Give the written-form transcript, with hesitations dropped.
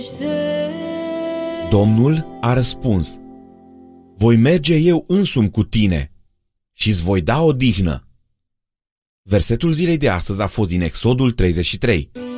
Domnul a răspuns: voi merge eu însumi cu tine și îți voi da odihnă. Versetul zilei de astăzi a fost din Exodul 33.